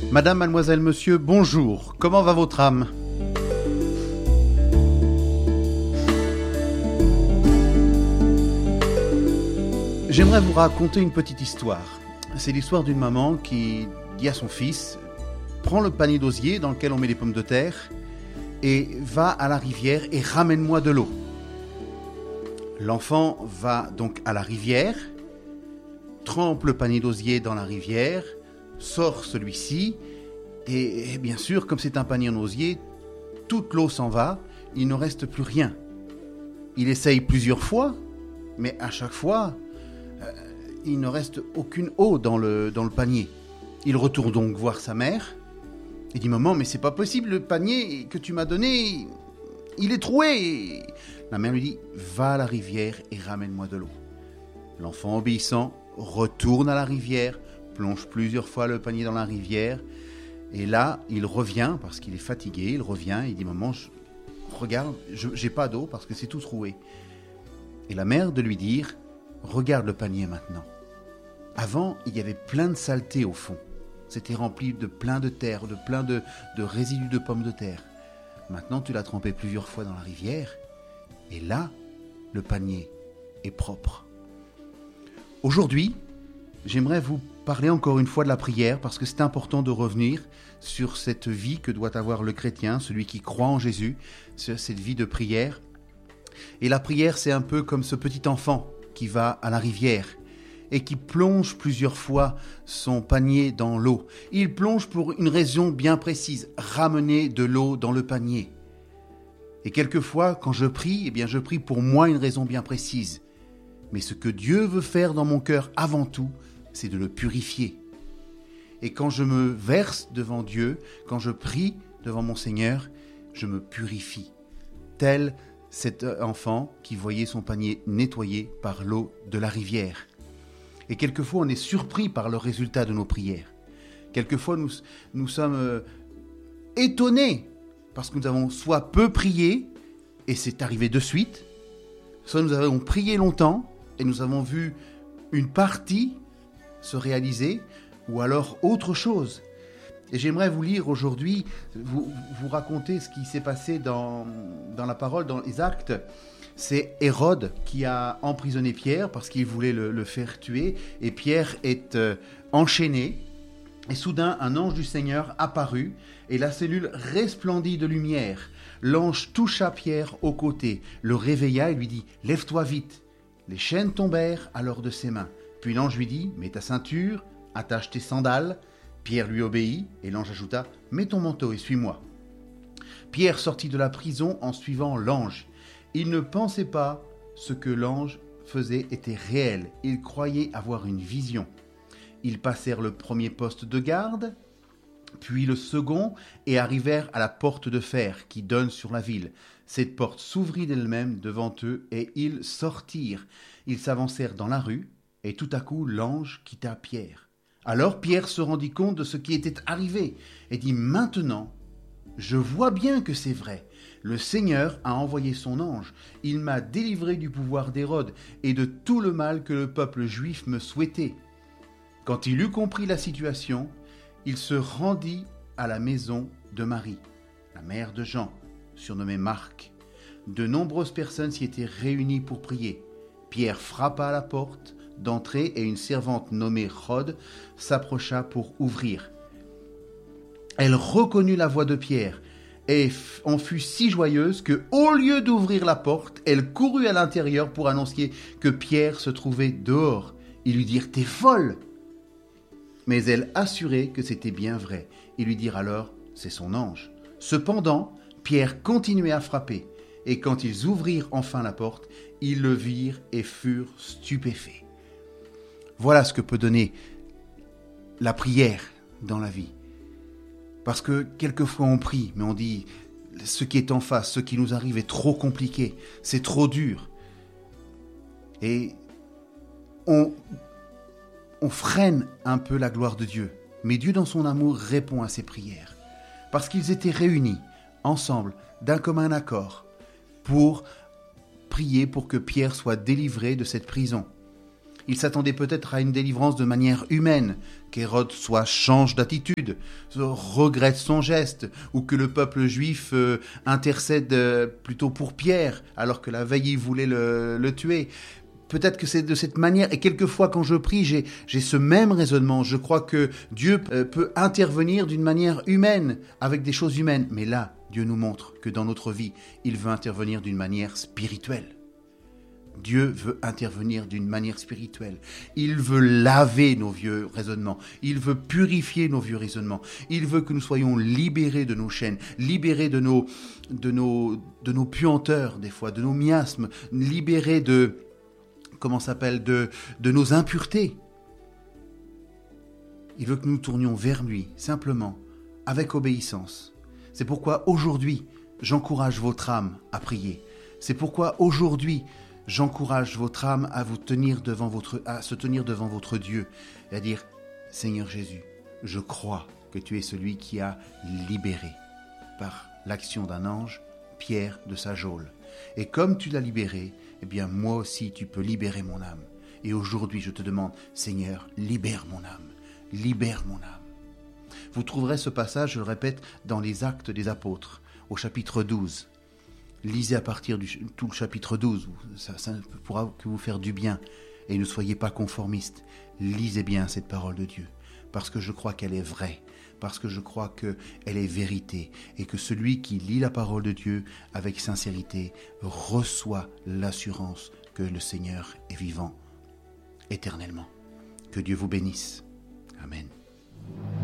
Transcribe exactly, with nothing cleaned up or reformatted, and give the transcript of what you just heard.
Madame, mademoiselle, monsieur, bonjour. Comment va votre âme ? J'aimerais vous raconter une petite histoire. C'est l'histoire d'une maman qui dit à son fils « Prends le panier d'osier dans lequel on met les pommes de terre et va à la rivière et ramène-moi de l'eau. » L'enfant va donc à la rivière, trempe le panier d'osier dans la rivière, sort celui-ci et, et bien sûr, comme c'est un panier en osier, toute l'eau s'en va, il ne reste plus rien. Il essaye plusieurs fois, mais à chaque fois, euh, il ne reste aucune eau dans le, dans le panier. Il retourne donc voir sa mère. Il dit « Maman, mais c'est pas possible, le panier que tu m'as donné, il est troué !» La mère lui dit « Va à la rivière et ramène-moi de l'eau. » L'enfant obéissant retourne à la rivière, plonge plusieurs fois le panier dans la rivière. Et là, il revient, parce qu'il est fatigué, il revient, il dit « Maman, je, regarde, je, j'ai pas d'eau parce que c'est tout troué. » Et la mère de lui dire « Regarde le panier maintenant. Avant, il y avait plein de saleté au fond. C'était rempli de plein de terre, de plein de, de résidus de pommes de terre. Maintenant, tu l'as trempé plusieurs fois dans la rivière. Et là, le panier est propre. » Aujourd'hui, j'aimerais vous parler encore une fois de la prière parce que c'est important de revenir sur cette vie que doit avoir le chrétien, celui qui croit en Jésus, cette vie de prière. Et la prière, c'est un peu comme ce petit enfant qui va à la rivière et qui plonge plusieurs fois son panier dans l'eau. Il plonge pour une raison bien précise, ramener de l'eau dans le panier. Et quelquefois, quand je prie, eh bien, je prie pour moi une raison bien précise. Mais ce que Dieu veut faire dans mon cœur avant tout, c'est de le purifier. Et quand je me verse devant Dieu, quand je prie devant mon Seigneur, je me purifie. Tel cet enfant qui voyait son panier nettoyé par l'eau de la rivière. Et quelquefois, on est surpris par le résultat de nos prières. Quelquefois, nous, nous sommes euh, étonnés parce que nous avons soit peu prié, et c'est arrivé de suite, soit nous avons prié longtemps, et nous avons vu une partie se réaliser, ou alors autre chose. Et j'aimerais vous lire aujourd'hui, vous, vous raconter ce qui s'est passé dans, dans la parole, dans les actes. C'est Hérode qui a emprisonné Pierre parce qu'il voulait le, le faire tuer. Et Pierre est euh, enchaîné. Et soudain, un ange du Seigneur apparut et la cellule resplendit de lumière. L'ange toucha Pierre au côté, le réveilla et lui dit « Lève-toi vite !» Les chaînes tombèrent alors de ses mains. Puis l'ange lui dit « Mets ta ceinture, attache tes sandales. » Pierre lui obéit et l'ange ajouta « Mets ton manteau et suis-moi. » Pierre sortit de la prison en suivant l'ange. Il ne pensait pas ce que l'ange faisait était réel. Il croyait avoir une vision. Ils passèrent le premier poste de garde, puis le second, et arrivèrent à la porte de fer qui donne sur la ville. Cette porte s'ouvrit d'elle-même devant eux, et ils sortirent. Ils s'avancèrent dans la rue, et tout à coup l'ange quitta Pierre. Alors Pierre se rendit compte de ce qui était arrivé, et dit « Maintenant, je vois bien que c'est vrai. Le Seigneur a envoyé son ange. Il m'a délivré du pouvoir d'Hérode et de tout le mal que le peuple juif me souhaitait. » Quand il eut compris la situation, il se rendit à la maison de Marie, la mère de Jean, surnommée Marc. De nombreuses personnes s'y étaient réunies pour prier. Pierre frappa à la porte d'entrée et une servante nommée Rhode s'approcha pour ouvrir. Elle reconnut la voix de Pierre et en fut si joyeuse que, au lieu d'ouvrir la porte, elle courut à l'intérieur pour annoncer que Pierre se trouvait dehors. Ils lui dirent « T'es folle !» Mais elle assurait que c'était bien vrai. Ils lui dirent alors « C'est son ange ». Cependant, Pierre continuait à frapper. Et quand ils ouvrirent enfin la porte, ils le virent et furent stupéfaits. Voilà ce que peut donner la prière dans la vie. Parce que quelquefois on prie, mais on dit ce qui est en face, ce qui nous arrive est trop compliqué, c'est trop dur. Et on, on freine un peu la gloire de Dieu. Mais Dieu dans son amour répond à ces prières. Parce qu'ils étaient réunis ensemble, d'un commun accord, pour prier pour que Pierre soit délivré de cette prison. Il s'attendait peut-être à une délivrance de manière humaine, qu'Hérode soit change d'attitude, regrette son geste, ou que le peuple juif euh, intercède euh, plutôt pour Pierre, alors que la veille il voulait le, le tuer. Peut-être que c'est de cette manière, et quelquefois quand je prie, j'ai, j'ai ce même raisonnement. Je crois que Dieu euh, peut intervenir d'une manière humaine, avec des choses humaines. Mais là, Dieu nous montre que dans notre vie, il veut intervenir d'une manière spirituelle. Dieu veut intervenir d'une manière spirituelle. Il veut laver nos vieux raisonnements. Il veut purifier nos vieux raisonnements. Il veut que nous soyons libérés de nos chaînes, libérés de nos, de nos, de nos puanteurs, des fois, de nos miasmes, libérés de, comment ça s'appelle, de, de nos impuretés. Il veut que nous tournions vers lui, simplement, avec obéissance. C'est pourquoi aujourd'hui, j'encourage votre âme à prier. C'est pourquoi aujourd'hui, j'encourage votre âme à vous tenir devant votre, à se tenir devant votre Dieu et à dire « Seigneur Jésus, je crois que tu es celui qui a libéré par l'action d'un ange Pierre de sa geôle. Et comme tu l'as libéré, eh bien moi aussi tu peux libérer mon âme. Et aujourd'hui je te demande, Seigneur, libère mon âme, libère mon âme. » Vous trouverez ce passage, je le répète, dans les Actes des Apôtres, au chapitre douze. Lisez à partir du tout le chapitre douze, ça, ça pourra que vous faire du bien. Et ne soyez pas conformistes. Lisez bien cette parole de Dieu, parce que je crois qu'elle est vraie, parce que je crois qu'elle est vérité, et que celui qui lit la parole de Dieu avec sincérité reçoit l'assurance que le Seigneur est vivant éternellement. Que Dieu vous bénisse. Amen.